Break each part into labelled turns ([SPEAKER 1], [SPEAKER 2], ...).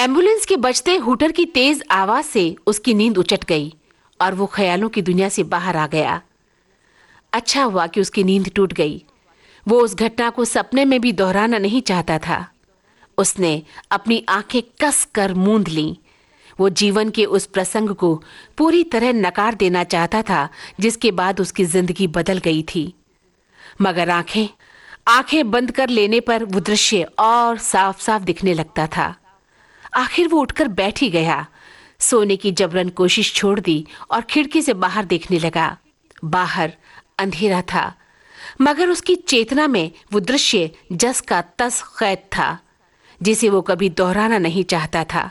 [SPEAKER 1] Ambulance के बजते hooter की तेज आवाज से उसकी नींद उचट गई और वो ख्यालों की दुनिया से बाहर आ गया। अच्छा हुआ कि उसकी नींद टूट गई। वो उस घटना को सपने में भी दोहराना नहीं चाहता था। उसने अपनी आंखें कस कर मूंद लीं। वो जीवन के उस प्रसंग को पूरी तरह नकार देना चाहता था जिसके बाद उसकी जिंदगी बदल गई थी। मगर आंखें बंद कर लेने पर वो दृश्य और साफ साफ दिखने लगता था। आखिर वो उठकर बैठ ही गया। सोने की जबरन कोशिश छोड़ दी और खिड़की से बाहर देखने लगा। बाहर अंधेरा था, मगर उसकी चेतना में वो दृश्य जस का तस कैद था जिसे वो कभी दोहराना नहीं चाहता था।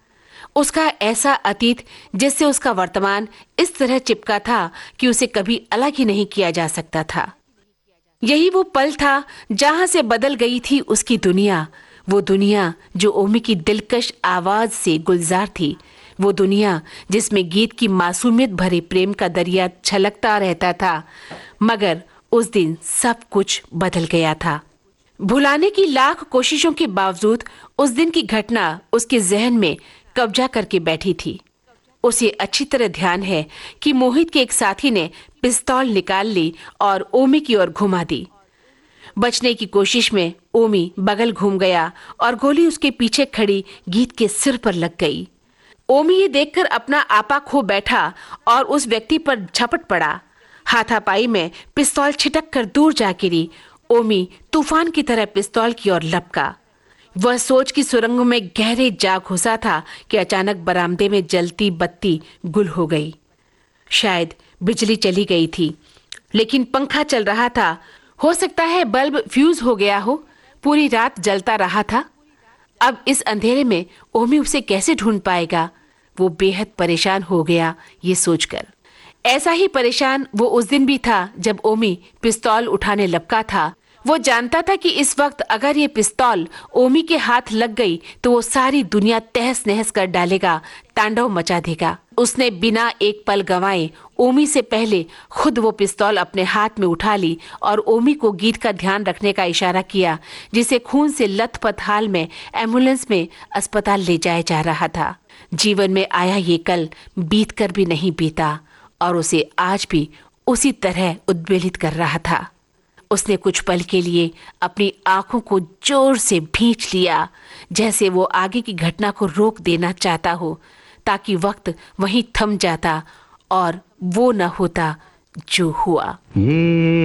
[SPEAKER 1] उसका ऐसा अतीत जिससे उसका वर्तमान इस तरह चिपका था कि उसे कभी अलग ही नहीं किया जा सकता था। यही वो पल था जहां से बदल गई थी उसकी दुनिया। वो दुनिया जो ओमी की दिलकश आवाज से गुलजार थी। वो दुनिया जिसमें गीत की मासूमियत भरे प्रेम का दरिया छलकता रहता था। मगर उस दिन सब कुछ बदल गया था। भुलाने की लाख कोशिशों के बावजूद उस दिन की घटना उसके जहन में कब्जा करके बैठी थी। उसे अच्छी तरह ध्यान है कि मोहित के एक साथी ने पिस्तौल निकाल ली और ओमी की ओर घुमा दी। बचने की कोशिश में ओमी बगल घूम गया और गोली उसके पीछे खड़ी गीत के सिर पर लग गई। ओमी ये देखकर अपना आपा खो बैठा और उस व्यक्ति पर झपट पड़ा। हाथापाई में पिस्तौल छिटक कर दूर जा गिरी। ओमी तूफान की तरह पिस्तौल की ओर लपका। वह सोच की सुरंगों में गहरे जा घुसा था कि अचानक बरामदे में जलती बत्ती गुल हो गई। शायद बिजली चली गई थी, लेकिन पंखा चल रहा था। हो सकता है बल्ब फ्यूज हो गया हो। पूरी रात जलता रहा था। अब इस अंधेरे में ओमी उसे कैसे ढूंढ पाएगा? वो बेहद परेशान हो गया ये सोचकर। ऐसा ही परेशान वो उस दिन भी था जब ओमी पिस्तौल उठाने लपका था। वो जानता था कि इस वक्त अगर ये पिस्तौल ओमी के हाथ लग गई तो वो सारी दुनिया तहस नहस कर डालेगा, तांडव मचा देगा। उसने बिना एक पल गंवाए ओमी से पहले खुद वो पिस्तौल अपने हाथ में उठा ली और ओमी को गीत का ध्यान रखने का इशारा किया, जिसे खून से लथपथ हाल में एम्बुलेंस में अस्पताल ले जाया जा रहा था। जीवन में आया ये कल बीत कर भी नहीं बीता और उसे आज भी उसी तरह उद्वेलित कर रहा था। उसने कुछ पल के लिए अपनी आंखों को जोर से भींच लिया, जैसे वो आगे की घटना को रोक देना चाहता हो, ताकि वक्त वहीं थम जाता और वो न होता जो हुआ।